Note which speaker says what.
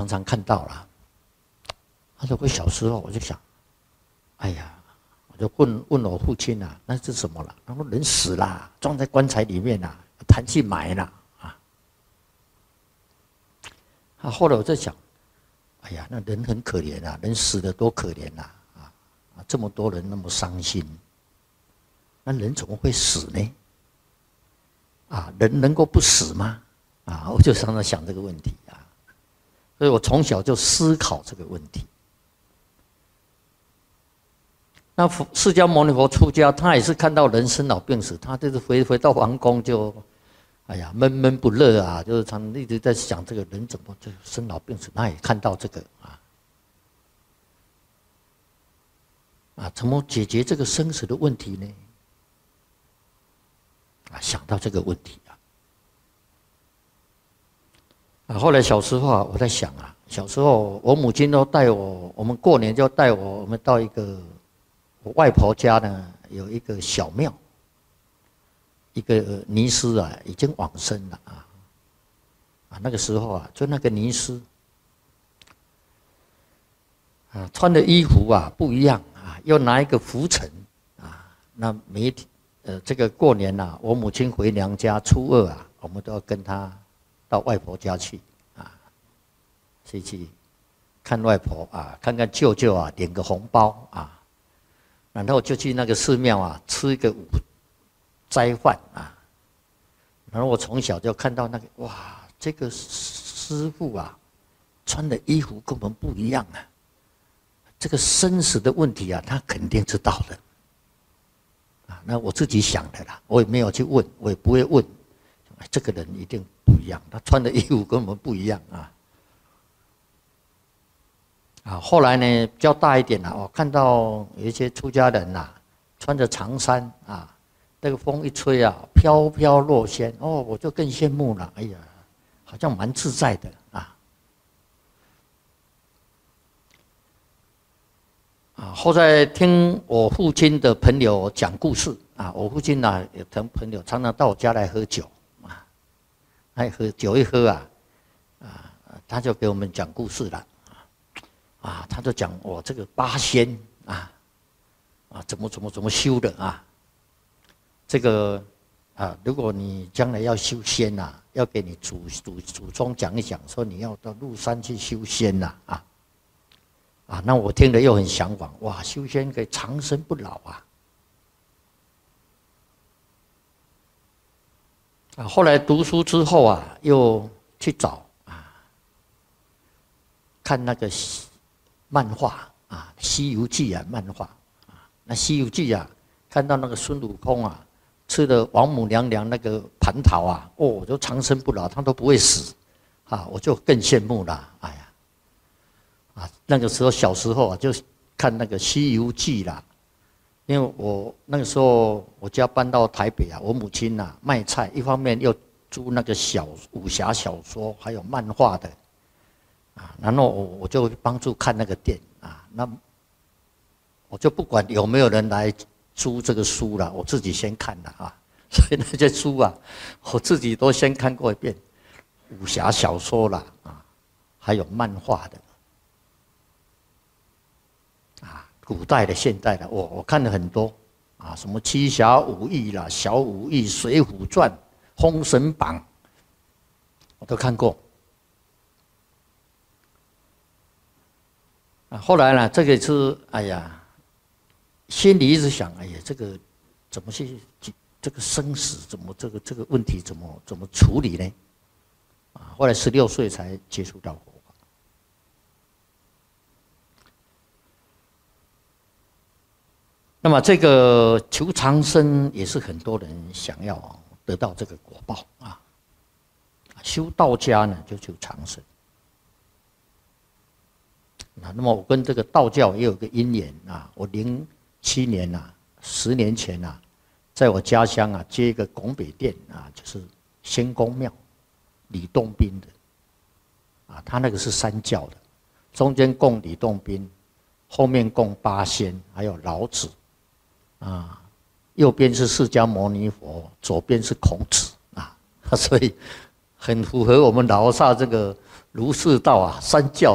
Speaker 1: 常常看到了。他说我小时候我就想，哎呀，我就问我父亲啊，那是什么了？他说人死了，装在棺材里面了，弹去埋了啊。后来我在想，哎呀，那人很可怜啊，人死的多可怜呐！这么多人那么伤心，那人怎么会死呢？人能够不死吗？我就常常想这个问题啊，所以我从小就思考这个问题。那释迦牟尼佛出家，他也是看到人生老病死，他就是回到皇宫就，哎呀，闷闷不乐啊，就是常一直在想这个人怎么这生老病死，他也看到这个怎么解决这个生死的问题呢？想到这个问题后来小时候我在想小时候我母亲都带我们过年就带我们到一个我外婆家呢，有一个小庙，一个尼师已经往生了那个时候就那个尼师穿的衣服不一样又拿一个拂尘那每天这个过年我母亲回娘家初二我们都要跟她到外婆家去去看外婆看看舅舅领个红包然后就去那个寺庙吃一个午斋饭然后我从小就看到那个哇，这个师父穿的衣服跟我们不一样这个生死的问题他肯定知道的那我自己想的啦，我也没有去问，我也不会问。这个人一定不一样，他穿的衣服跟我们不一样后来呢，比较大一点我看到有一些出家人穿着长衫那个风一吹飘飘若仙我就更羡慕了。哎呀，好像蛮自在的后来听我父亲的朋友讲故事我父亲有同朋友常常到我家来喝酒喝酒一喝他就给我们讲故事了他就讲我这个八仙怎么修的这个如果你将来要修仙要给你祖宗讲一讲，说你要到鹿山去修仙那我听了又很向往，哇，修仙可以长生不老后来读书之后又去找看那个漫画《西游记》漫画那《西游记》看到那个孙悟空吃了王母娘娘那个蟠桃我就长生不老，他都不会死我就更羡慕了。哎呀！那个时候小时候就看那个《西游记》啦，因为我那个时候我家搬到台北我母亲卖菜，一方面又租那个武侠小说还有漫画的然后我就帮助看那个店那我就不管有没有人来租这个书了，我自己先看了所以那些书我自己都先看过一遍，武侠小说啦还有漫画的。古代的、现代的，我看了很多什么七侠五义啦、小武义、水浒传、封神榜，我都看过。后来呢，这个是哎呀，心里一直想，哎呀，这个怎么去这个生死怎么这个问题怎么处理呢？后来16岁才接触到佛法。那么这个求长生也是很多人想要得到这个果报修道家呢就求长生。那么我跟这个道教也有个因缘我07年10年前在我家乡接一个拱北殿就是仙公庙，李洞宾的他那个是三教的，中间供李洞宾，后面供八仙，还有老子右边是释迦牟尼佛，左边是孔子所以很符合我们老萨这个儒释道啊，三教